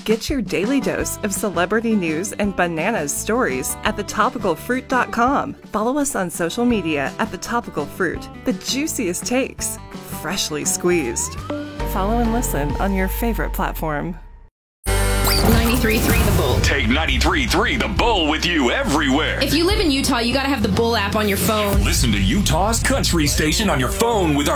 Get your daily dose of celebrity news and bananas stories at thetopicalfruit.com. Follow us on social media at The Topical Fruit. The juiciest takes, freshly squeezed. Follow and listen on your favorite platform. 93.3 The Bull. Take 93.3 The Bull with you everywhere. If you live in Utah, you got to have the Bull app on your phone. Listen to Utah's country station on your phone with our